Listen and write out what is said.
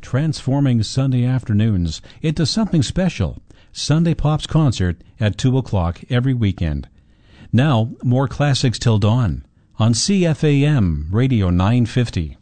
transforming Sunday afternoons into something special. Sunday Pops Concert at 2 o'clock every weekend. Now, more classics till dawn on CFAM Radio 950.